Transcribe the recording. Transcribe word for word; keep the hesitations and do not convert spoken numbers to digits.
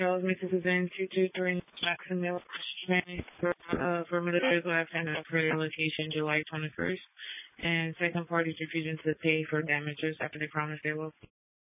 Charles Mixes in two two three Jacksonville for, uh, for military glass and operator location July twenty-first. And second parties refusing to pay for damages after they promised they will.